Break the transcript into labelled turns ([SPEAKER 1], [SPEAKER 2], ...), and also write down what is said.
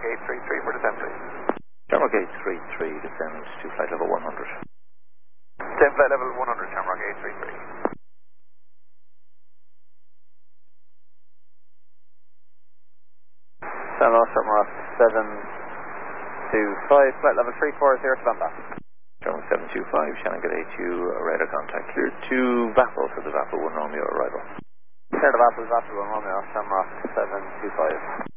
[SPEAKER 1] Shamrock 833 for descent, please.
[SPEAKER 2] Shamrock 833, descend to flight level 100.
[SPEAKER 1] Descend flight level 100, Shamrock 833.
[SPEAKER 3] Shamrock 725, flight level 340 to Belfast.
[SPEAKER 2] Shamrock 725, Shannon G'day to radar contact. Clear to VAPL for the VAPL 1 Romeo arrival.
[SPEAKER 3] Clear to VAPL 1 Romeo, Shamrock 725.